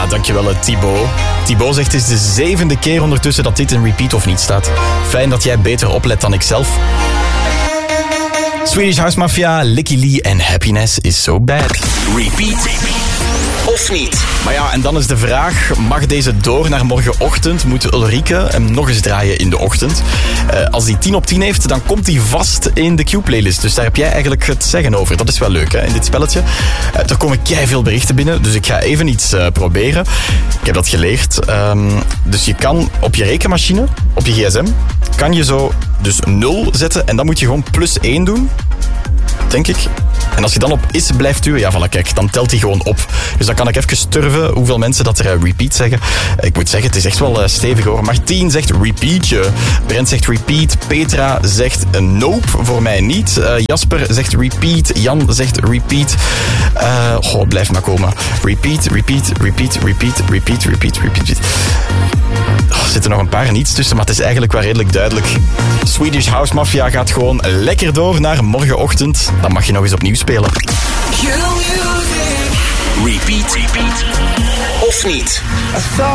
Ja, dankjewel Thibaut. Thibaut zegt het is de 7e keer ondertussen dat dit in repeat of niet staat. Fijn dat jij beter oplet dan ikzelf. Swedish House Mafia, Licky Lee en Happiness is so bad. Repeat of niet? Maar ja, en dan is de vraag, mag deze door naar morgenochtend? Moet Ulrike hem nog eens draaien in de ochtend? Als die 10 op 10 heeft, dan komt hij vast in de Q-playlist. Dus daar heb jij eigenlijk het zeggen over. Dat is wel leuk, hè, in dit spelletje. Er komen keiveel berichten binnen, dus ik ga even iets proberen. Ik heb dat geleerd. Dus je kan op je rekenmachine, op je gsm, kan je zo dus 0 zetten en dan moet je gewoon +1 doen, denk ik. En als je dan op is blijft duwen, ja, voilà, kijk, dan telt hij gewoon op. Dus dan kan ik even turven hoeveel mensen dat er repeat zeggen. Ik moet zeggen, het is echt wel stevig hoor. Martien zegt repeatje. Brent zegt repeat. Petra zegt nope, voor mij niet. Jasper zegt repeat. Jan zegt repeat. Blijf maar komen. Repeat, repeat, repeat, repeat, repeat, repeat, repeat. Er zitten nog een paar niets tussen, maar het is eigenlijk wel redelijk duidelijk. Swedish House Mafia gaat gewoon lekker door naar morgenochtend. Dan mag je nog eens opnieuw spelen. Repeat of niet?